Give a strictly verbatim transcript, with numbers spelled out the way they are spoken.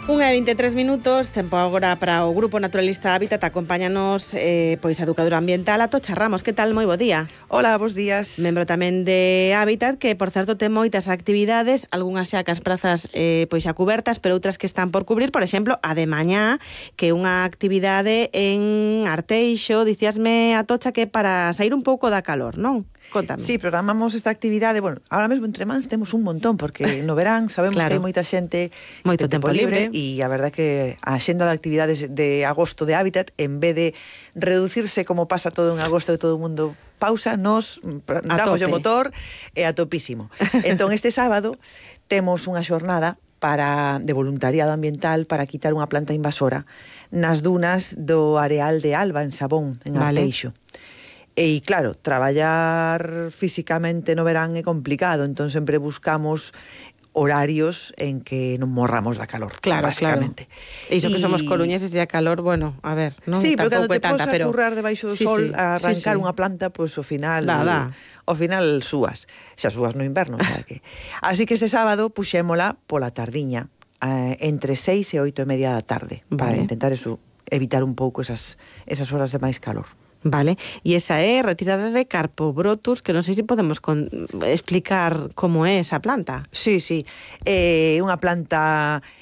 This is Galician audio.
Unha e vinte e tres minutos, tempo agora para o Grupo Naturalista Hábitat. Acompáñanos eh, pois a educadora ambiental Atocha Ramos. Que tal? Moi bo día. Hola, bos días. Membro tamén de Hábitat, que por certo ten moitas actividades, algunhas xa cas prazas eh, pois xa cubertas, pero outras que están por cubrir. Por exemplo, a de mañá, que é unha actividade en Arteixo, dicíasme Atocha, que para sair un pouco da calor, non? Contame. Sí, programamos esta actividade, bueno, ahora mesmo entre mans temos un montón, porque no verán sabemos claro. que hai moita xente moito tempo, tempo libre, e a verdad que a xenda de actividades de agosto de Hábitat, en vez de reducirse como pasa todo en agosto e todo o mundo pausa, nos damos o motor e a topísimo. Entón este sábado temos unha xornada para de voluntariado ambiental para quitar unha planta invasora nas dunas do areal de Alba en Sabón, en Arteixo. Vale. E claro, traballar físicamente no verán é complicado, entón sempre buscamos horarios en que non morramos da calor, claro, básicamente. Claro. E iso que y... somos coruñeses e a calor, bueno, a ver, non sí, pero cando te tanta, posas pero... a currar debaixo do sí, sol sí, a arrancar sí, sí. unha planta, pois pues, ao final da, da. ao final súas, xa súas no inverno, xa que. Así que este sábado puxémola pola tardiña, eh, entre seis e oito e media da tarde, vale. Para intentar eso, evitar un pouco esas esas horas de máis calor. Vale, e esa é retirada de Carpobrotus, que non sei se podemos con... explicar como é esa planta. Sí, sí, é eh, unha planta